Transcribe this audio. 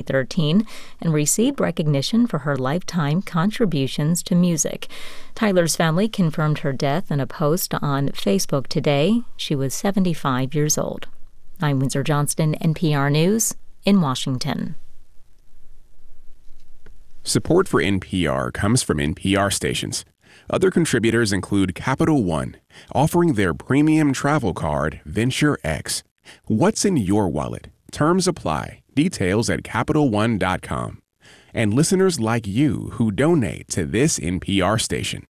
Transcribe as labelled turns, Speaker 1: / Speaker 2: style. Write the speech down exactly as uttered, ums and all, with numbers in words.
Speaker 1: thirteen and received recognition for her lifetime contributions to music. Tyler's family confirmed her death in a post on Facebook today. She was seventy-five years old. I'm Windsor Johnston, N P R News in Washington.
Speaker 2: Support for N P R comes from N P R stations. Other contributors include Capital One, offering their premium travel card, Venture X. What's in your wallet? Terms apply. Details at Capital One dot com. And listeners like you who donate to this N P R station.